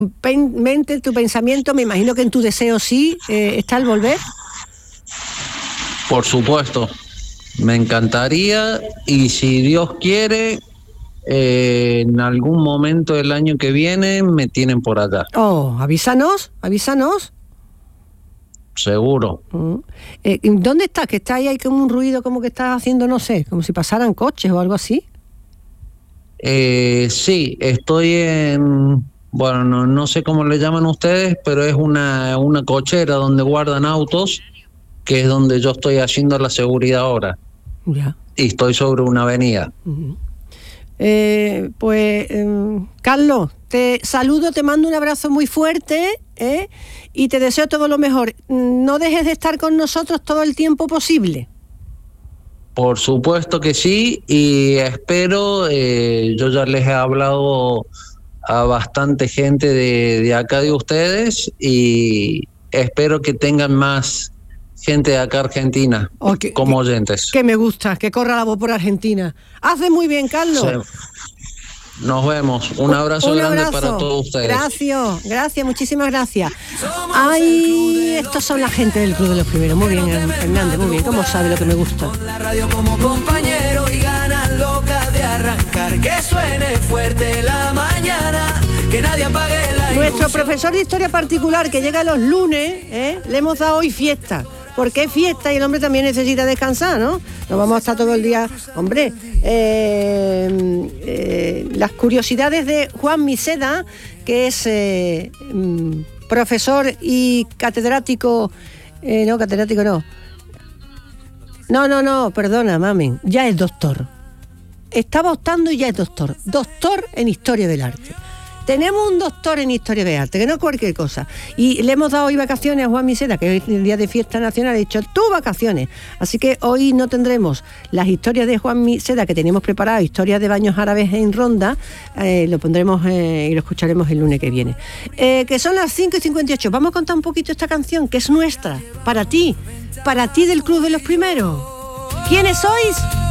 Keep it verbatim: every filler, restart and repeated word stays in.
pen, mente, tu pensamiento, me imagino que en tu deseo sí, eh, está el volver. Por supuesto, me encantaría, y si Dios quiere, eh, en algún momento del año que viene me tienen por allá. Oh, avísanos, avísanos. Seguro. Uh, eh, ¿Dónde estás? Que está ahí, hay como un ruido, como que estás haciendo, no sé, como si pasaran coches o algo así. Eh, sí, estoy en, bueno, no, no sé cómo le llaman ustedes, pero es una, una cochera donde guardan autos, que es donde yo estoy haciendo la seguridad ahora. Ya. Y estoy sobre una avenida. Uh-huh. Eh, pues, eh, Carlos, te saludo, te mando un abrazo muy fuerte, ¿eh? Y te deseo todo lo mejor. No dejes de estar con nosotros todo el tiempo posible. Por supuesto que sí, y espero, eh, yo ya les he hablado a bastante gente de, de acá de ustedes, y espero que tengan más gente de acá Argentina, oh, que, como que, oyentes. Que me gusta, que corra la voz por Argentina. Hace muy bien, Carlos. Sí. Nos vemos. Un abrazo un grande abrazo. para todos ustedes. Gracias, gracias, muchísimas gracias. Ay, estos son la gente del Club de los Primeros. Muy bien, Fernández, muy bien. ¿Cómo sabe lo que me gusta? La radio como compañero y ganas locas de arrancar. Que suene fuerte la mañana, que nadie apague la ilusión. Nuestro profesor de historia particular, que llega los lunes, ¿eh? Le hemos dado hoy fiesta. Porque es fiesta y el hombre también necesita descansar, ¿no? No vamos a estar todo el día... Hombre, eh, eh, las curiosidades de Juan Miseda, que es eh, profesor y catedrático... Eh, no, catedrático no. No, no, no, perdona, mami. Ya es doctor. Estaba optando y ya es doctor. Doctor en Historia del Arte. Tenemos un doctor en Historia del Arte, que no es cualquier cosa. Y le hemos dado hoy vacaciones a Juan Miseda, que hoy es el día de fiesta nacional, he dicho, tú vacaciones. Así que hoy no tendremos las historias de Juan Miseda que teníamos preparadas, historias de baños árabes en Ronda, eh, lo pondremos eh, y lo escucharemos el lunes que viene. Eh, que son las cinco y cincuenta y ocho. Vamos a contar un poquito esta canción, que es nuestra, para ti, para ti del Club de los Primeros. ¿Quiénes sois?